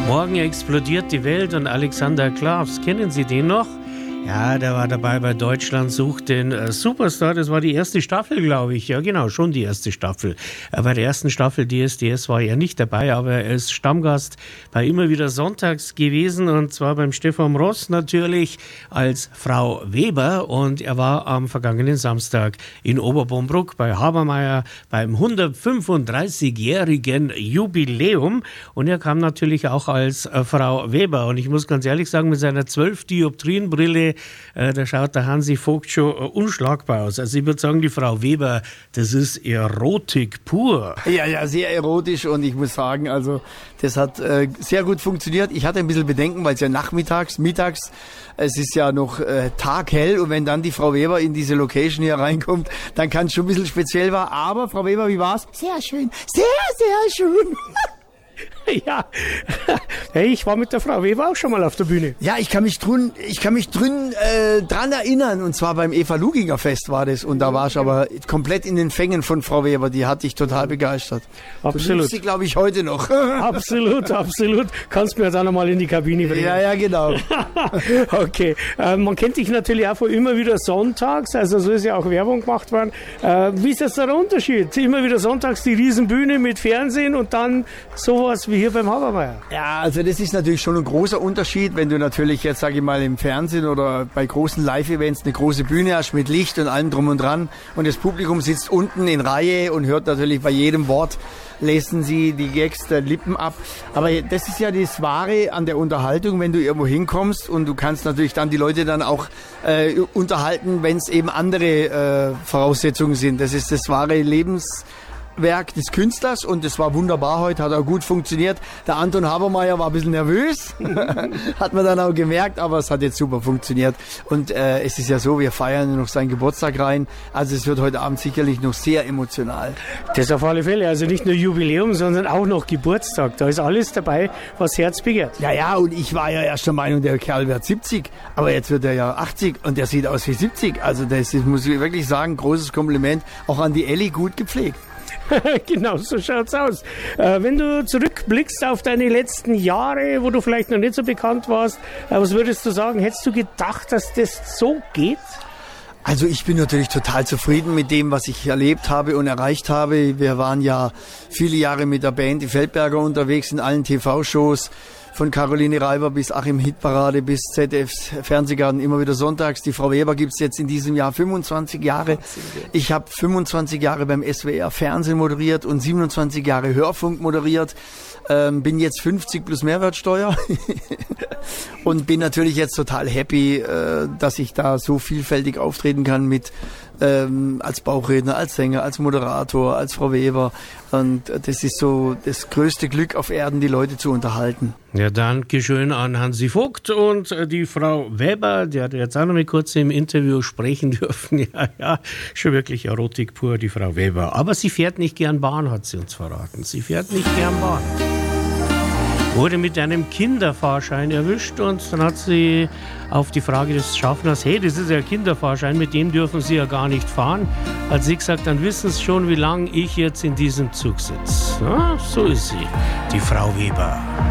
Morgen explodiert die Welt und Alexander Klavs. Kennen Sie den noch? Ja, der war dabei bei Deutschland sucht den Superstar. Das war die erste Staffel, glaube ich. Ja, genau, schon die erste Staffel. Bei der ersten Staffel DSDS war er nicht dabei, aber er ist Stammgast bei Immer wieder Sonntags gewesen, und zwar beim Stefan Ross natürlich als Frau Weber. Und er war am vergangenen Samstag in Oberbombrück bei Habermeyer beim 135-jährigen Jubiläum. Und er kam natürlich auch als Frau Weber. Und ich muss ganz ehrlich sagen, mit seiner 12-Dioptrien-Brille, da schaut der Hansi Vogt schon unschlagbar aus. Also ich würde sagen, die Frau Weber, das ist Erotik pur. Ja, sehr erotisch, und ich muss sagen, also das hat sehr gut funktioniert. Ich hatte ein bisschen Bedenken, weil es ja mittags, es ist ja noch taghell, und wenn dann die Frau Weber in diese Location hier reinkommt, dann kann es schon ein bisschen speziell werden. Aber Frau Weber, wie war's? Sehr schön, sehr, sehr schön. Ja, hey, ich war mit der Frau Weber auch schon mal auf der Bühne. Ja, ich kann mich dran erinnern, und zwar beim Eva Luginger Fest war das, und da war ich aber komplett in den Fängen von Frau Weber, die hat dich total begeistert. Absolut. Du liebst sie, glaube ich, heute noch. Absolut. Kannst mir dann nochmal in die Kabine bringen. Ja, genau. Okay, man kennt dich natürlich auch von Immer wieder Sonntags, also so ist ja auch Werbung gemacht worden. Wie ist das der Unterschied? Immer wieder Sonntags die Riesenbühne mit Fernsehen und dann sowas wie hier beim Habermeyer. Ja, also das ist natürlich schon ein großer Unterschied, wenn du natürlich jetzt, sage ich mal, im Fernsehen oder bei großen Live-Events eine große Bühne hast mit Licht und allem drum und dran, und das Publikum sitzt unten in Reihe und hört natürlich bei jedem Wort, lesen sie die Gags der Lippen ab. Aber das ist ja das Wahre an der Unterhaltung, wenn du irgendwo hinkommst, und du kannst natürlich dann die Leute dann auch unterhalten, wenn es eben andere Voraussetzungen sind. Das ist das wahre Lebenswerk des Künstlers, und das war wunderbar heute, hat auch gut funktioniert. Der Anton Habermeyer war ein bisschen nervös, hat man dann auch gemerkt, aber es hat jetzt super funktioniert. Und es ist ja so, wir feiern noch seinen Geburtstag rein, also es wird heute Abend sicherlich noch sehr emotional. Das auf alle Fälle, also nicht nur Jubiläum, sondern auch noch Geburtstag. Da ist alles dabei, was Herz begehrt. Ja, und ich war ja erst der Meinung, der Kerl wird 70, aber jetzt wird er ja 80 und der sieht aus wie 70. Also das muss ich wirklich sagen, großes Kompliment, auch an die Elli, gut gepflegt. Genau, so schaut's aus. Wenn du zurückblickst auf deine letzten Jahre, wo du vielleicht noch nicht so bekannt warst, was würdest du sagen? Hättest du gedacht, dass das so geht? Also ich bin natürlich total zufrieden mit dem, was ich erlebt habe und erreicht habe. Wir waren ja viele Jahre mit der Band Die Feldberger unterwegs in allen TV-Shows. Von Caroline Reiber bis Achim Hitparade bis ZDFs Fernsehgarten Immer wieder Sonntags. Die Frau Weber gibt's jetzt in diesem Jahr 25 Jahre. Ich habe 25 Jahre beim SWR Fernsehen moderiert und 27 Jahre Hörfunk moderiert. Bin jetzt 50 plus Mehrwertsteuer und bin natürlich jetzt total happy, dass ich da so vielfältig auftreten kann mit als Bauchredner, als Sänger, als Moderator, als Frau Weber. Und das ist so das größte Glück auf Erden, die Leute zu unterhalten. Ja, danke schön an Hansi Vogt und die Frau Weber, die hat jetzt auch noch mal kurz im Interview sprechen dürfen. Ja, schon wirklich Erotik pur, die Frau Weber. Aber sie fährt nicht gern Bahn, hat sie uns verraten. Sie fährt nicht gern Bahn. Wurde mit einem Kinderfahrschein erwischt, und dann hat sie auf die Frage des Schaffners, hey, das ist ja ein Kinderfahrschein, mit dem dürfen Sie ja gar nicht fahren, hat sie gesagt, dann wissen Sie schon, wie lange ich jetzt in diesem Zug sitze. Ja, so ist sie, die Frau Weber.